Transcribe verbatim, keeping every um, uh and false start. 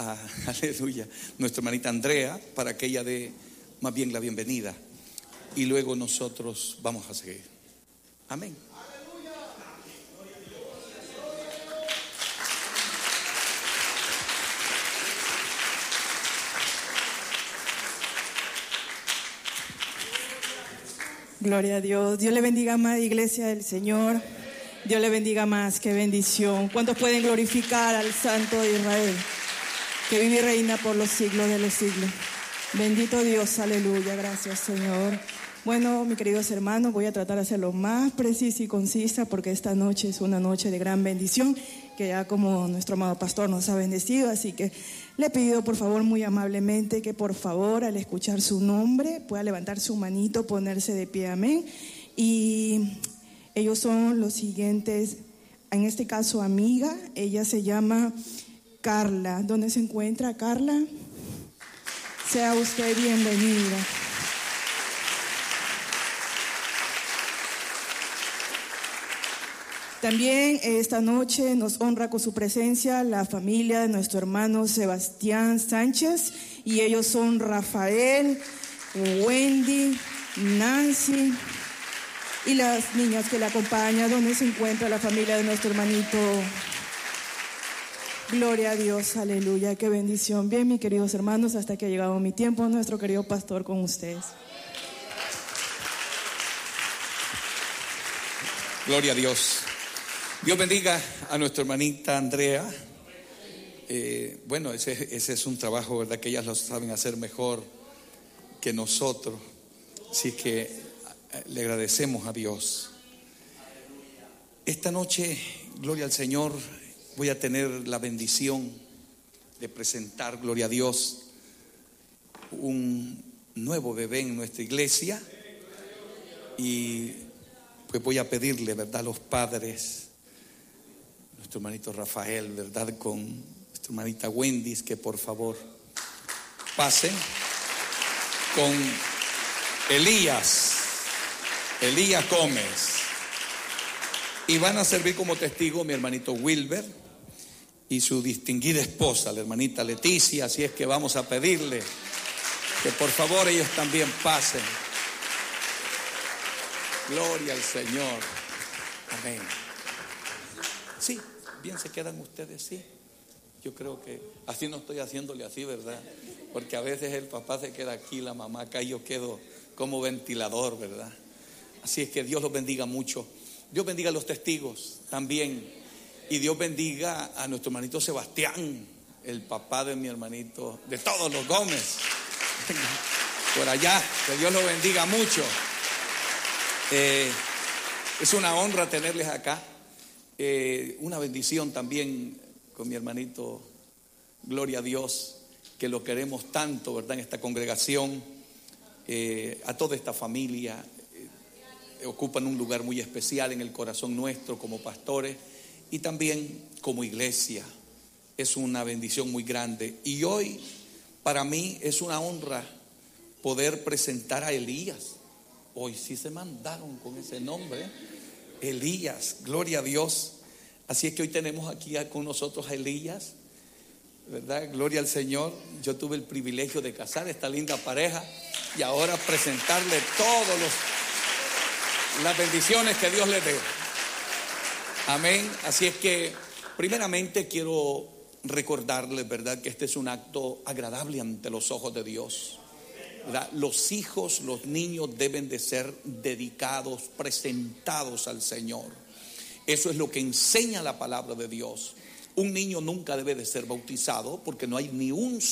a, aleluya, nuestra hermanita Andrea para que ella dé más bien la bienvenida. Y luego nosotros vamos a seguir. Amén. Gloria a Dios. Dios le bendiga más, iglesia del Señor. Dios le bendiga más. Qué bendición. ¿Cuántos pueden glorificar al Santo de Israel, que vive y reina por los siglos de los siglos? Bendito Dios, aleluya. Gracias, Señor. Bueno, mis queridos hermanos, voy a tratar de hacerlo más precisa y concisa, porque esta noche es una noche de gran bendición, que ya como nuestro amado pastor nos ha bendecido. Así que le pido por favor muy amablemente que por favor al escuchar su nombre pueda levantar su manito, ponerse de pie, amén. Y ellos son los siguientes, en este caso amiga, ella se llama Carla. ¿Dónde se encuentra Carla? Sea usted bienvenida. También esta noche nos honra con su presencia la familia de nuestro hermano Sebastián Sánchez, y ellos son Rafael, Wendy, Nancy y las niñas que la acompañan. ¿Dónde se encuentra la familia de nuestro hermanito? Gloria a Dios, aleluya, qué bendición. Bien, mis queridos hermanos, hasta que ha llegado mi tiempo, nuestro querido pastor con ustedes. Gloria a Dios. Dios bendiga a nuestra hermanita Andrea. Eh, bueno, ese, ese es un trabajo, ¿verdad?, que ellas lo saben hacer mejor que nosotros. Así que le agradecemos a Dios. Esta noche, gloria al Señor, voy a tener la bendición de presentar, gloria a Dios, un nuevo bebé en nuestra iglesia. Y pues voy a pedirle, ¿verdad?, a los padres, nuestro hermanito Rafael, ¿verdad?, con nuestra hermanita Wendy, que por favor pasen con Elías, Elías Gómez. Y van a servir como testigo mi hermanito Wilber y su distinguida esposa, la hermanita Leticia. Así es que vamos a pedirle que por favor ellos también pasen. Gloria al Señor. Amén. Sí, bien se quedan ustedes, sí. Yo creo que así no estoy haciéndole así, ¿verdad? Porque a veces el papá se queda aquí, la mamá acá, y yo quedo como ventilador, ¿verdad? Así es que Dios los bendiga mucho. Dios bendiga a los testigos también. Y Dios bendiga a nuestro hermanito Sebastián, el papá de mi hermanito, de todos los Gómez. Por allá, que Dios los bendiga mucho. Eh, es una honra tenerles acá. Eh, una bendición también con mi hermanito, gloria a Dios, que lo queremos tanto, ¿verdad?, en esta congregación. Eh, a toda esta familia eh, ocupan un lugar muy especial en el corazón nuestro como pastores y también como iglesia. Es una bendición muy grande. Y hoy para mí es una honra poder presentar a Elías. Hoy sí se mandaron con ese nombre, Elías, gloria a Dios. Así es que hoy tenemos aquí con nosotros a Elías, ¿verdad? Gloria al Señor. Yo tuve el privilegio de casar a esta linda pareja y ahora presentarle todas las bendiciones que Dios le dé. Amén. Así es que primeramente quiero recordarles, ¿verdad?, que este es un acto agradable ante los ojos de Dios. ¿Verdad? Los hijos, los niños deben de ser dedicados, presentados al Señor. Eso es lo que enseña la palabra de Dios. Un niño nunca debe de ser bautizado porque no hay ni un